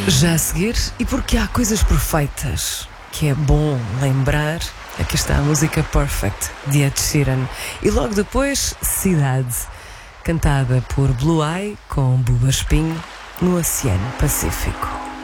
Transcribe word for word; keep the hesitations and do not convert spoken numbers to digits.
Já a seguir, e porque há coisas perfeitas que é bom lembrar, aqui está a música Perfect de Ed Sheeran. E logo depois, Cidade, cantada por Blue Eye com Buba Espinho no Oceano Pacífico.